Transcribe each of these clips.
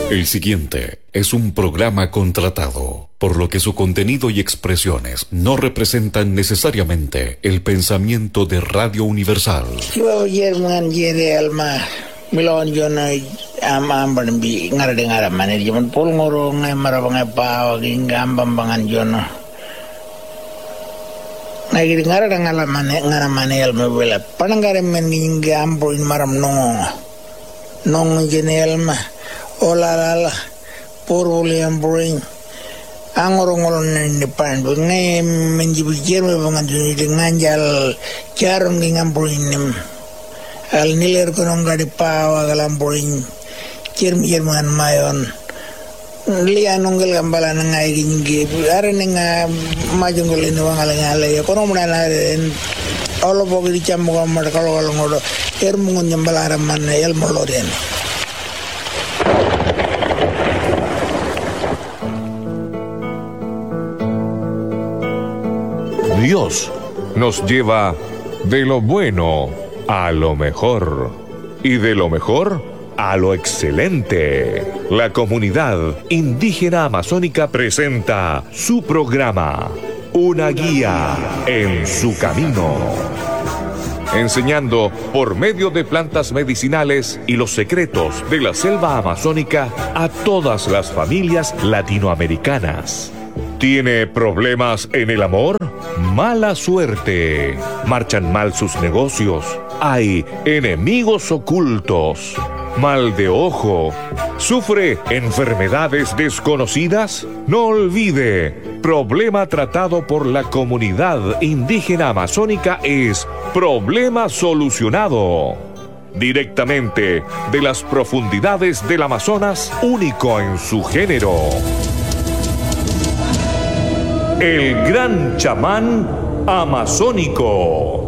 El siguiente es un programa contratado, por lo que su contenido y expresiones no representan necesariamente el pensamiento de Radio Universal. Milon jona amban bi ngara manir jaman pol ngoro ngai marabang pa gingam bambangan jono ngai ngara ngala ngara manel mebela panangare men gingam boin maram nong jenel ma olala poroliam boin angoro-ngoro ni pan ngai menjibu jerme bangan juni nganjal jarong gingam boin al niler kono ngadi pawa galamboin kirman mayon liya nongel gambala ngai gingi are nga majungol ni wangala ngale kono mudana en olo bogi di chammo gamma kalo ngodo mungun nyambala man el moloren. Dios nos lleva de lo bueno a lo mejor, y de lo mejor a lo excelente. La comunidad indígena amazónica presenta su programa, Una guía en su camino, enseñando por medio de plantas medicinales y los secretos de la selva amazónica a todas las familias latinoamericanas. ¿Tiene problemas en el amor? Mala suerte. ¿Marchan mal sus negocios? Hay enemigos ocultos. Mal de ojo. ¿Sufre enfermedades desconocidas? No olvide, problema tratado por la comunidad indígena amazónica es problema solucionado. Directamente de las profundidades del Amazonas, único en su género. El gran chamán amazónico.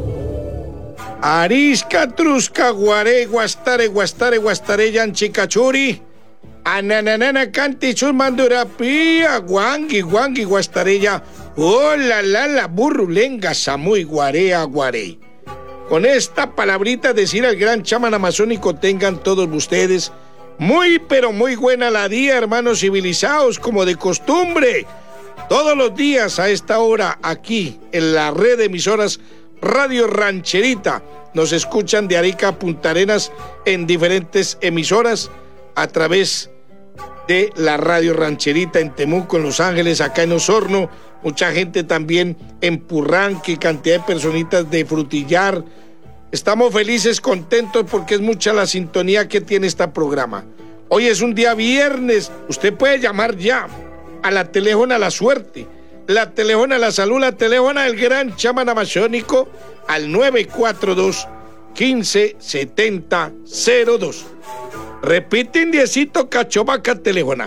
Arisca, trusca, guare, guastare, yanchicachuri. Ananana, canti, chusmandura, pía, guangui, guastarella. Oh, la, burrulenga, samuy, guarea, guare. Con esta palabrita decir al gran chamán amazónico tengan todos ustedes muy, pero muy buena la día, hermanos civilizados, como de costumbre. Todos los días a esta hora, aquí en la red de emisoras Radio Rancherita, nos escuchan de Arica a Punta Arenas en diferentes emisoras a través de la Radio Rancherita en Temuco, en Los Ángeles, acá en Osorno, mucha gente también en Purranque, cantidad de personitas de Frutillar. Estamos felices, contentos porque es mucha la sintonía que tiene este programa. Hoy es un día viernes, usted puede llamar ya a la teléfona La Suerte, la teléfona La Salud, la teléfona del gran chamán amazónico al 942-157002. Repiten diecito cachovaca teléfona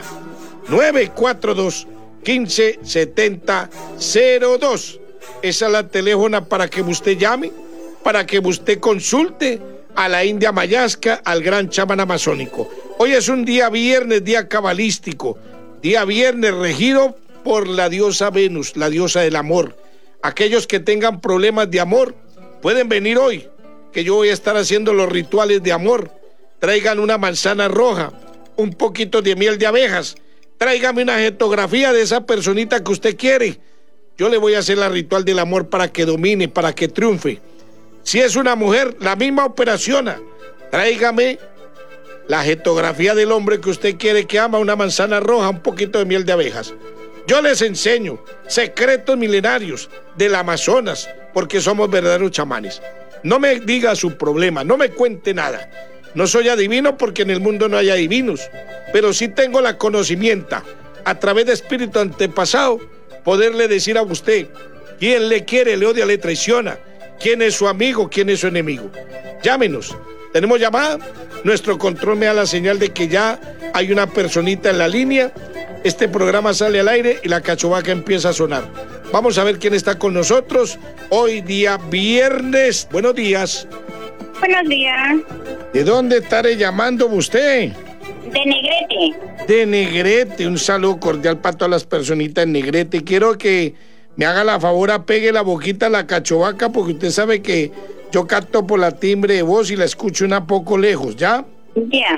942-157002. Esa es la teléfona para que usted llame, para que usted consulte a la India Mayasca, al gran chamán amazónico. Hoy es un día viernes, día cabalístico, día viernes regido por la diosa Venus, la diosa del amor. Aquellos que tengan problemas de amor pueden venir hoy, que yo voy a estar haciendo los rituales de amor. Traigan una manzana roja, un poquito de miel de abejas, tráigame una fotografía de esa personita que usted quiere. Yo le voy a hacer la ritual del amor para que domine, para que triunfe. Si es una mujer, la misma operación. Tráigame la fotografía del hombre que usted quiere, que ama, una manzana roja, un poquito de miel de abejas. Yo les enseño secretos milenarios del Amazonas, porque somos verdaderos chamanes. No me diga su problema, no me cuente nada. No soy adivino porque en el mundo no hay adivinos, pero sí tengo la conocimiento, a través de espíritu antepasado, poderle decir a usted quién le quiere, le odia, le traiciona, quién es su amigo, quién es su enemigo. Llámenos. ¿Tenemos llamada? Nuestro control me da la señal de que ya hay una personita en la línea. Este programa sale al aire y la cachovaca empieza a sonar. Vamos a ver quién está con nosotros hoy día viernes. Buenos días. Buenos días. ¿De dónde estaré llamando usted? De Negrete. De Negrete. Un saludo cordial para todas las personitas en Negrete. Quiero que me haga la favor, pegue la boquita a la cachovaca, porque usted sabe que yo capto por la timbre de voz y la escucho un poco lejos, ¿ya? Ya.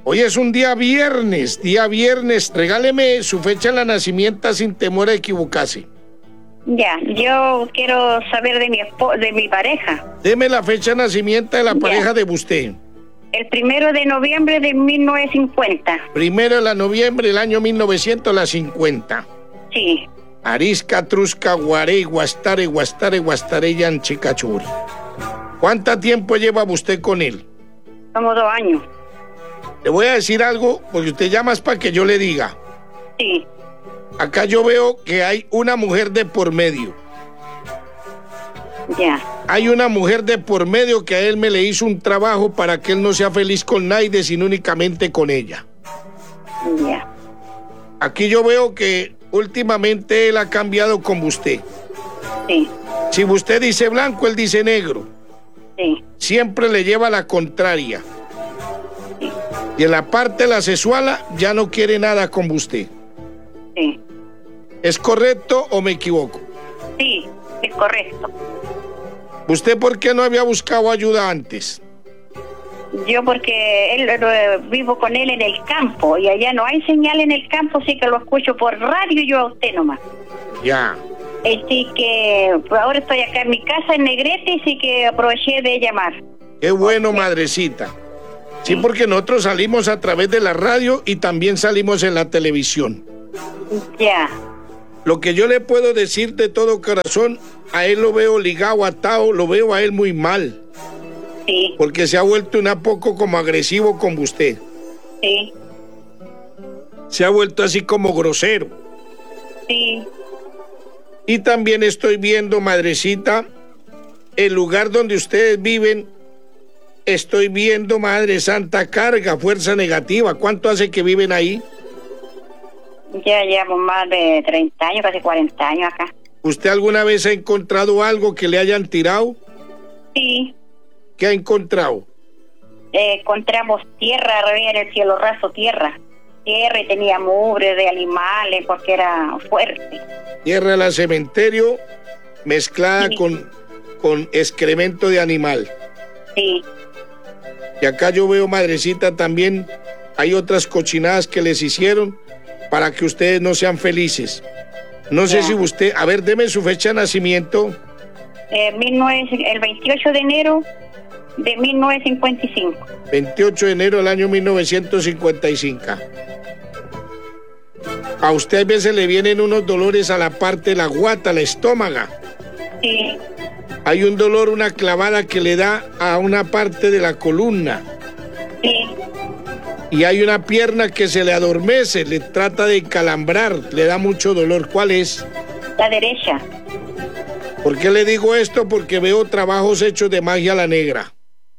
Hoy es un día viernes. Regáleme su fecha de nacimiento sin temor a equivocarse. Ya, yo quiero saber de mi pareja. Deme la fecha de nacimiento de la pareja de usted. El 1 de noviembre de 1950. 1 de noviembre del año 1950. Sí. Arisca, Trusca, Guarey, Guastare, Yanchi, Cachuri. ¿Cuánto tiempo lleva usted con él? Como 2 años. Le voy a decir algo, porque usted llama para que yo le diga. Sí. Acá yo veo que hay una mujer de por medio. Ya. Hay una mujer de por medio que a él me le hizo un trabajo para que él no sea feliz con nadie, sino únicamente con ella. Ya. Aquí yo veo que últimamente él ha cambiado con usted. Sí. Si usted dice blanco, él dice negro. Sí. Siempre le lleva la contraria. Sí. Y en la parte de la sexual ya no quiere nada con usted. Sí. ¿Es correcto o me equivoco? Sí, es correcto. ¿Usted por qué no había buscado ayuda antes? Yo porque vivo con él en el campo y allá no hay señal en el campo, sí que lo escucho por radio y yo a usted nomás. Ya. Así que ahora estoy acá en mi casa en Negrete, así que aproveché de llamar. Qué bueno, madrecita. Sí, porque nosotros salimos a través de la radio y también salimos en la televisión. Ya. Lo que yo le puedo decir de todo corazón, a él lo veo ligado, atado, lo veo a él muy mal. Sí. Porque se ha vuelto un poco como agresivo con usted. Sí. Se ha vuelto así como grosero. Sí. Y también estoy viendo, madrecita, el lugar donde ustedes viven, estoy viendo, Madre Santa, carga, fuerza negativa. ¿Cuánto hace que viven ahí? Ya llevamos más de 30 años, casi 40 años acá. ¿Usted alguna vez ha encontrado algo que le hayan tirado? Sí. ¿Qué ha encontrado? Encontramos tierra, arriba en el cielo raso, tierra y tenía mugre de animales porque era fuerte. Tierra del cementerio mezclada Sí. con excremento de animal. Sí. Y acá yo veo, madrecita, también hay otras cochinadas que les hicieron para que ustedes no sean felices. No sé si usted, a ver, deme su fecha de nacimiento. El 28 de enero de 1955. 28 de enero del año 1955. A usted a veces le vienen unos dolores a la parte de la guata, la estómago. Sí. Hay un dolor, una clavada que le da a una parte de la columna. Sí. Y hay una pierna que se le adormece, le trata de calambrar, le da mucho dolor. ¿Cuál es? La derecha. ¿Por qué le digo esto? Porque veo trabajos hechos de magia a la negra.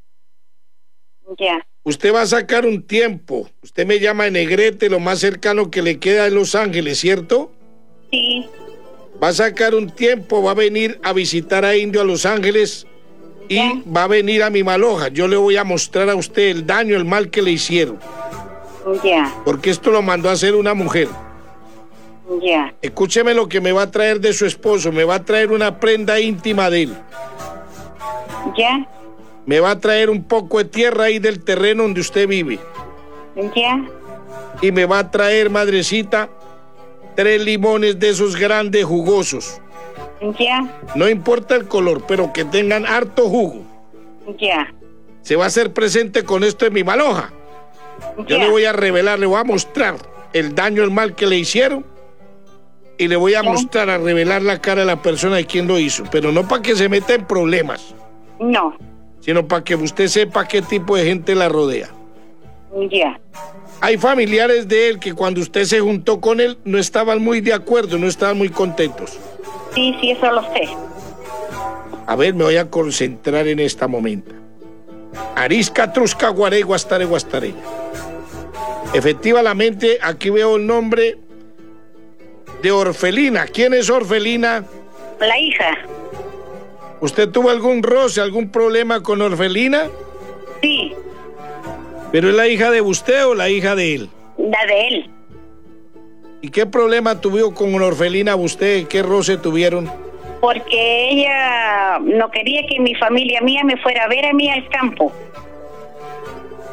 Ya. Usted va a sacar un tiempo. Usted me llama en Negrete, lo más cercano que le queda es Los Ángeles, ¿cierto? Sí. Va a sacar un tiempo, va a venir a visitar a Indio a Los Ángeles y va a venir a mi Maloja. Yo le voy a mostrar a usted el daño, el mal que le hicieron. Ya. Porque esto lo mandó a hacer una mujer. Ya. Escúcheme lo que me va a traer de su esposo. Me va a traer una prenda íntima de él. Ya. Me va a traer un poco de tierra ahí del terreno donde usted vive. Ya. Y me va a traer, madrecita, 3 limones de esos grandes jugosos. Ya. No importa el color, pero que tengan harto jugo. Ya. Se va a hacer presente con esto en mi Maloja. Yo le voy a revelar, le voy a mostrar el daño, el mal que le hicieron. Y le voy a mostrar, a revelar la cara de la persona de quien lo hizo. Pero no para que se meta en problemas. No. Sino para que usted sepa qué tipo de gente la rodea. Ya. Hay familiares de él que cuando usted se juntó con él no estaban muy de acuerdo, no estaban muy contentos. Sí, sí, eso lo sé. A ver, me voy a concentrar en esta momento. Arisca, Trusca, Guarey, Guastare, Guastare. Efectivamente, aquí veo el nombre de Orfelina. ¿Quién es Orfelina? La hija. ¿Usted tuvo algún roce, algún problema con Orfelina? Sí. ¿Pero es la hija de usted o la hija de él? La de él. ¿Y qué problema tuvo con Orfelina usted? ¿Qué roce tuvieron? Porque ella no quería que mi familia mía me fuera a ver a mí al campo.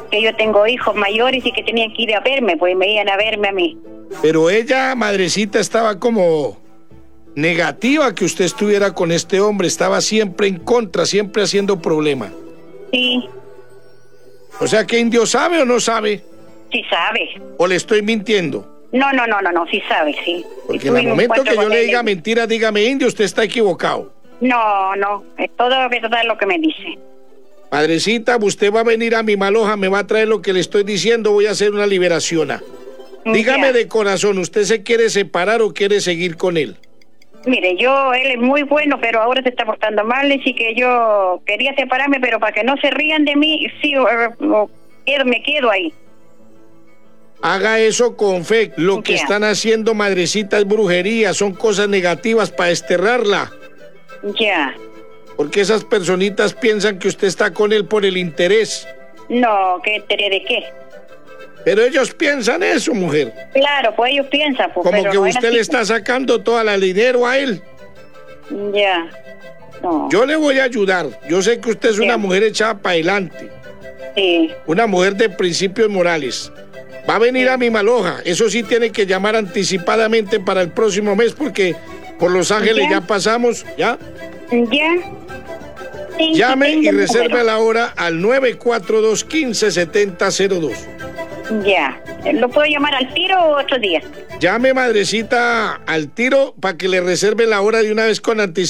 porque yo tengo hijos mayores y que tenían que ir a verme, pues me iban a verme a mí. Pero ella, madrecita, estaba como negativa que usted estuviera con este hombre, estaba siempre en contra, siempre haciendo problema. Sí, O sea, ¿que indio sabe o no sabe? sí sabe. ¿O le estoy mintiendo? No, sí sabe, sí. Porque en el momento que yo le diga mentiras, dígame indio, usted está equivocado. No, es todo verdad lo que me dice. Madrecita, usted va a venir a mi Maloja, me va a traer lo que le estoy diciendo, voy a hacer una liberación. Dígame Ya. de corazón, ¿usted se quiere separar o quiere seguir con él? Mire, él es muy bueno, pero ahora se está portando mal, así que yo quería separarme, pero para que no se rían de mí, sí, me quedo ahí. Haga eso con fe. Lo que Ya. están haciendo, madrecita, es brujería, son cosas negativas para desterrarla. Ya. Porque esas personitas piensan que usted está con él por el interés. No, ¿qué enteré de qué? Pero ellos piensan eso, mujer. Claro, pues ellos piensan, pues, Como pero que no es usted así. le está sacando toda la dinero a él. Ya. No. Yo le voy a ayudar. Yo sé que usted es una Bien. mujer echada para adelante. Sí. Una mujer de principios morales. Va a venir a mi Maloja. Eso sí tiene que llamar anticipadamente para el próximo mes porque por Los Ángeles Ya. ya pasamos, ¿ya? Ya. Sí, Llame sí, tengo y el reserve número. la hora al 942-157002. Ya. ¿Lo puedo llamar al tiro o otro día? Llame, madrecita, al tiro para que le reserve la hora de una vez con anticipación.